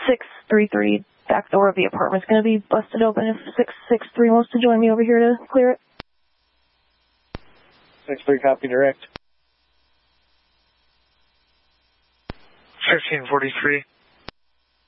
633 back door of the apartment's going to be busted open if 663 wants to join me over here to clear it. 6-3, copy direct. 1543.